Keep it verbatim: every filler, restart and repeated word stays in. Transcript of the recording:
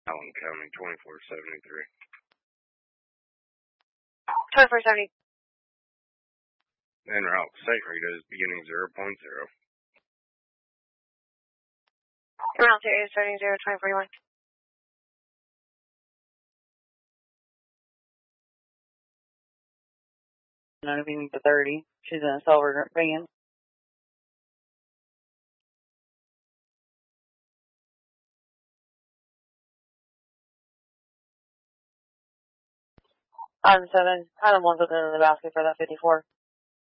Allen County, twenty-four seventy-three. twenty-four seventy. En route, site rate is beginning zero point zero. En route to A starting zero, twenty forty-one. Not even to thirty. She's in a silver van. Item seven. Item one's looking in the basket for that fifty-four.